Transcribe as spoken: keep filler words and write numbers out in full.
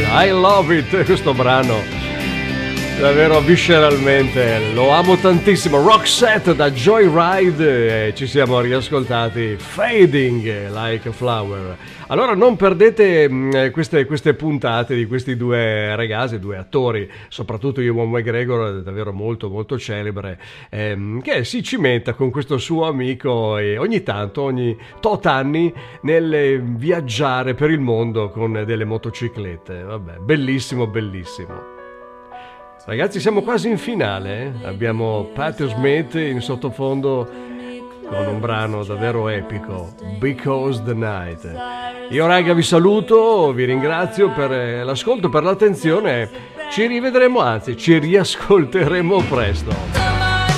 I love it, questo brano. Davvero visceralmente, lo amo tantissimo. Roxette da Joyride, e ci siamo riascoltati Fading Like a Flower. Allora non perdete mh, queste, queste puntate di questi due ragazzi, due attori, soprattutto Ewan McGregor, davvero molto molto celebre, ehm, che si cimenta con questo suo amico e ogni tanto, ogni tot anni, nel viaggiare per il mondo con delle motociclette. Vabbè, bellissimo, bellissimo. Ragazzi, siamo quasi in finale, eh? Abbiamo Patti Smith in sottofondo con un brano davvero epico, Because the Night. Io raga vi saluto, vi ringrazio per l'ascolto, per l'attenzione, ci rivedremo, anzi ci riascolteremo presto.